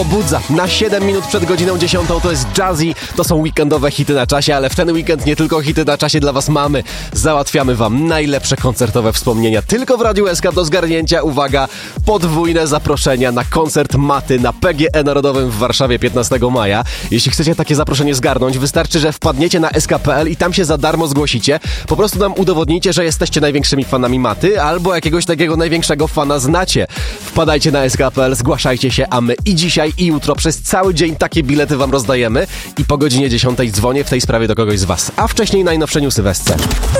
Obudza na 7 minut przed godziną 10. To jest Jazzy, to są weekendowe hity na czasie, ale w ten weekend nie tylko hity na czasie dla was mamy. Załatwiamy wam najlepsze koncertowe wspomnienia tylko w Radiu SK do zgarnięcia. Uwaga, podwójne zaproszenia na koncert Maty na PGE Narodowym w Warszawie 15 maja. Jeśli chcecie takie zaproszenie zgarnąć, wystarczy, że wpadniecie na sk.pl i tam się za darmo zgłosicie. Po prostu nam udowodnijcie, że jesteście największymi fanami Maty albo jakiegoś takiego największego fana znacie. Wpadajcie na sk.pl, zgłaszajcie się, a my i dzisiaj i jutro przez cały dzień takie bilety wam rozdajemy i po godzinie 10 dzwonię w tej sprawie do kogoś z was. A wcześniej najnowsze newsy w SC.